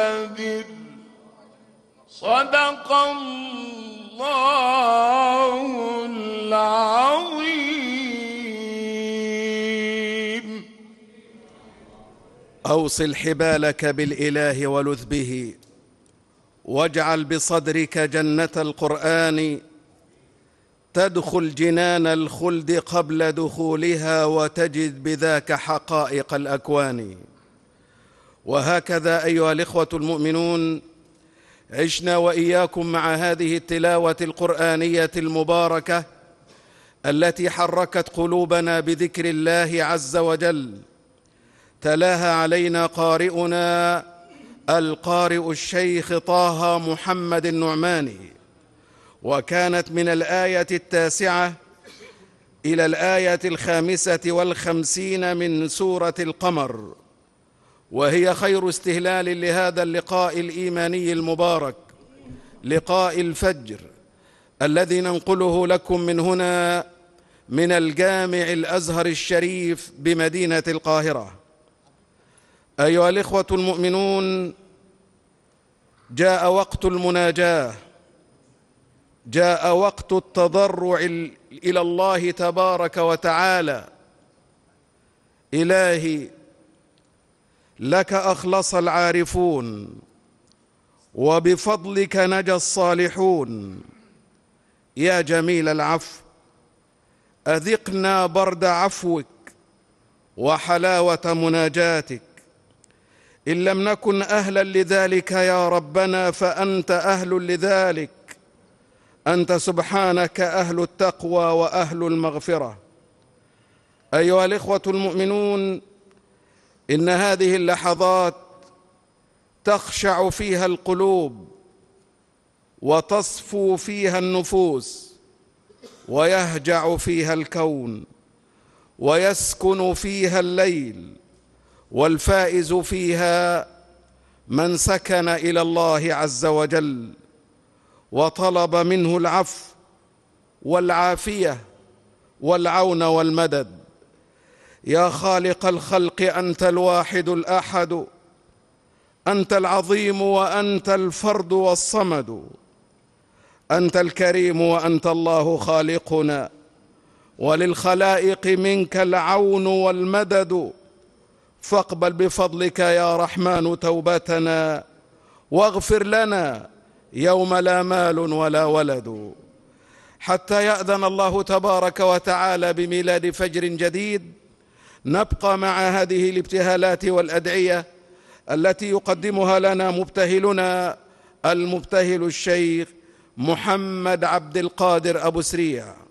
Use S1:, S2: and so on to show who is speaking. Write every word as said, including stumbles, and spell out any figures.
S1: صدق الله العظيم.
S2: أوصل حبالك بالإله ولذ به، واجعل بصدرك جنة القرآن، تدخل جنان الخلد قبل دخولها، وتجد بذاك حقائق الأكوان. وهكذا أيها الإخوة المؤمنون، عشنا وإياكم مع هذه التلاوة القرآنية المباركة التي حركت قلوبنا بذكر الله عز وجل. تلاها علينا قارئنا القارئ الشيخ طه محمد النعماني، وكانت من الآية التاسعة إلى الآية الخامسة والخمسين من سورة القمر، وهي خير استهلال لهذا اللقاء الإيماني المبارك، لقاء الفجر الذي ننقله لكم من هنا من الجامع الأزهر الشريف بمدينة القاهرة. أيها الإخوة المؤمنون، جاء وقت المناجاة، جاء وقت التضرع إلى الله تبارك وتعالى. إلهي، لك أخلص العارفون، وبفضلك نجا الصالحون. يا جميل العفو، أذقنا برد عفوك وحلاوة مناجاتك. إن لم نكن أهلا لذلك يا ربنا فأنت أهل لذلك، أنت سبحانك أهل التقوى وأهل المغفرة. أيها الإخوة المؤمنون، إن هذه اللحظات تخشع فيها القلوب، وتصفو فيها النفوس، ويهجع فيها الكون، ويسكن فيها الليل، والفائز فيها من سكن إلى الله عز وجل وطلب منه العفو والعافية والعون والمدد. يا خالق الخلق، أنت الواحد الأحد، أنت العظيم وأنت الفرد والصمد، أنت الكريم وأنت الله خالقنا، وللخلائق منك العون والمدد. فاقبل بفضلك يا رحمن توبتنا، واغفر لنا يوم لا مال ولا ولد، حتى يأذن الله تبارك وتعالى بميلاد فجر جديد. نبقى مع هذه الابتهالات والأدعية التي يقدمها لنا مبتهلنا المبتهل الشيخ محمد عبد القادر أبو سريع.